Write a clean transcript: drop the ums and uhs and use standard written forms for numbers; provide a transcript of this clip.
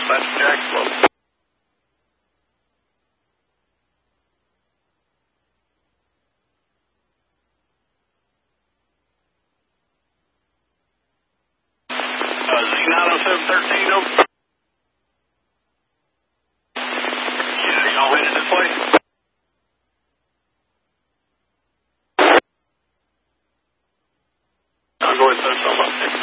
That's Jacksonville. Z90713 over. Yeah, y'all headed this way? I'll go ahead and set some up there.